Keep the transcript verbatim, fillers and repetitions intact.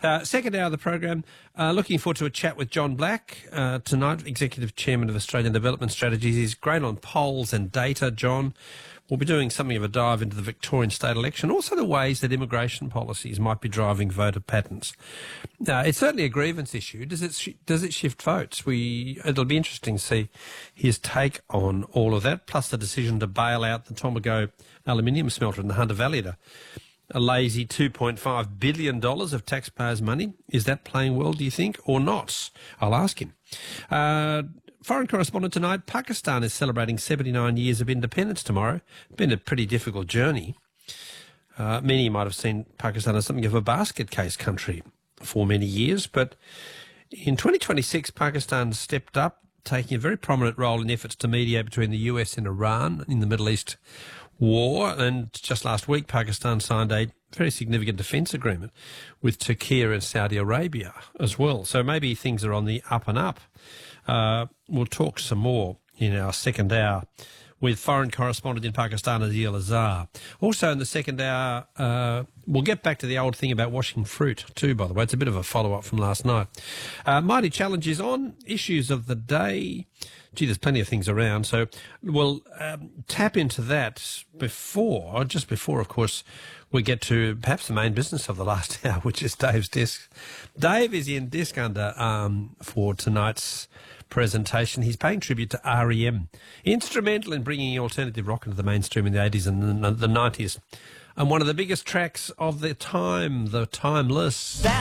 Uh, second hour of the program, uh, looking forward to a chat with John Black uh, tonight, Executive Chairman of Australian Development Strategies. He's great on polls and data, John. We'll be doing something of a dive into the Victorian state election, also the ways that immigration policies might be driving voter patterns. Uh, it's certainly a grievance issue. Does it sh- does it shift votes? We It'll be interesting to see his take on all of that, plus the decision to bail out the Tomago aluminium smelter in the Hunter Valley to a lazy two point five billion dollars of taxpayers' money. Is that playing well, do you think, or not? I'll ask him. Uh, foreign correspondent tonight, Pakistan is celebrating seventy-nine years of independence tomorrow. Been a pretty difficult journey. Uh, many might have seen Pakistan as something of a basket case country for many years, but in twenty twenty-six, Pakistan stepped up, taking a very prominent role in efforts to mediate between the U S and Iran in the Middle East war. And just last week, Pakistan signed a very significant defence agreement with Turkey and Saudi Arabia as well. So maybe things are on the up and up. Uh, we'll talk some more in our second hour with foreign correspondent in Pakistan, Adil Azhar. Also in the second hour, uh, we'll get back to the old thing about washing fruit too, by the way. It's a bit of a follow-up from last night. Uh, Mighty Challenge is on. Issues of the day. Gee, there's plenty of things around, so we'll um, tap into that before, just before, of course, we get to perhaps the main business of the last hour, which is Dave's Disc. Dave is in Disc Under um, for tonight's presentation. He's paying tribute to R E M, instrumental in bringing alternative rock into the mainstream in the eighties and the nineties, and one of the biggest tracks of the time, the Timeless. That